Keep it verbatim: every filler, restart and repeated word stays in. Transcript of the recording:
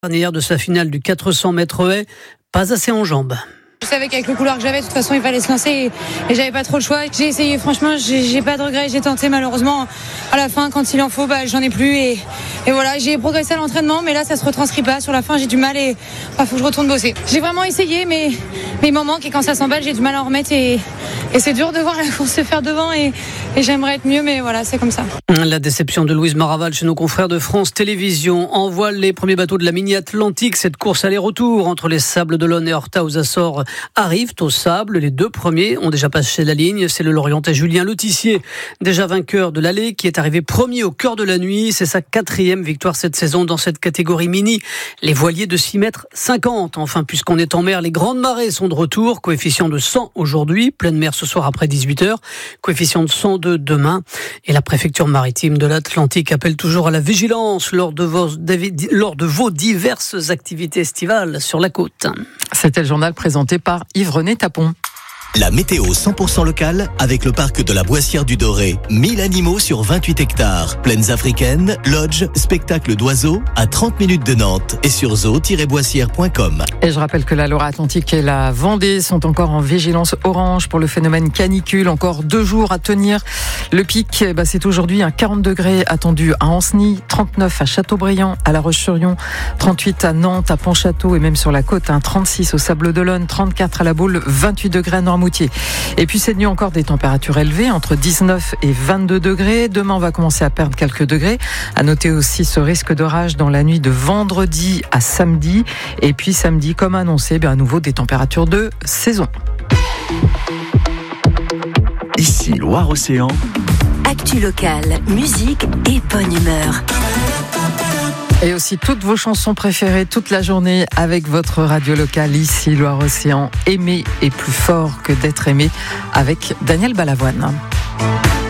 Dernière de sa finale du quatre cents mètres haies, pas assez en jambes. Je savais qu'avec le couloir que j'avais, de toute façon, il fallait se lancer et, et j'avais pas trop le choix. J'ai essayé, franchement, j'ai, j'ai pas de regrets. J'ai tenté, malheureusement, à la fin, quand il en faut, bah, j'en ai plus. Et, et voilà, j'ai progressé à l'entraînement, mais là, ça se retranscrit pas. Sur la fin, j'ai du mal et bah, faut que je retourne bosser. J'ai vraiment essayé, mais, mais il m'en manque et quand ça s'emballe, j'ai du mal à en remettre et, et c'est dur de voir la course se faire devant et, et j'aimerais être mieux, mais voilà, c'est comme ça. La déception de Louise Maraval chez nos confrères de France Télévisions. En voile les premiers bateaux de la mini-Atlantique. Cette course aller-retour entre les Sables d'Olonne et Horta aux Açores arrivent au Sable. Les deux premiers ont déjà passé la ligne. C'est le Lorientais Julien Letissier, déjà vainqueur de l'allée, qui est arrivé premier au cœur de la nuit. C'est sa quatrième victoire cette saison dans cette catégorie mini. Les voiliers de six mètres cinquante. Enfin, puisqu'on est en mer, les grandes marées sont de retour. Coefficient de cent aujourd'hui. Pleine mer ce soir après dix-huit heures. Coefficient de cent deux demain. Et la préfecture maritime de l'Atlantique appelle toujours à la vigilance lors de vos, lors de vos diverses activités estivales sur la côte. C'était le journal présenté par Yves-René Tapon. La météo cent pour cent locale avec le parc de la Boissière du Doré. mille animaux sur vingt-huit hectares. Plaines africaines, lodges, spectacles d'oiseaux à trente minutes de Nantes et sur zoo tiret boissière point com. Et je rappelle que la Loire-Atlantique et la Vendée sont encore en vigilance orange pour le phénomène canicule. Encore deux jours à tenir. Le pic, bah, c'est aujourd'hui un quarante degrés attendu à Ancenis, trente-neuf à Châteaubriand, à La Roche-sur-Yon, trente-huit à Nantes, à Pontchâteau et même sur la côte, hein, trente-six au Sables d'Olonne, trente-quatre à La Baule, vingt-huit degrés à Noirmoutier. Et puis cette nuit encore des températures élevées, entre dix-neuf et vingt-deux degrés. Demain, on va commencer à perdre quelques degrés. À noter aussi ce risque d'orage dans la nuit de vendredi à samedi. Et puis samedi, comme annoncé, bien à nouveau des températures de saison. Ici Loire-Océan. Actu locale, musique et bonne humeur. Et aussi toutes vos chansons préférées toute la journée avec votre radio locale ici Loire-Océan. Aimer est plus fort que d'être aimé avec Daniel Balavoine.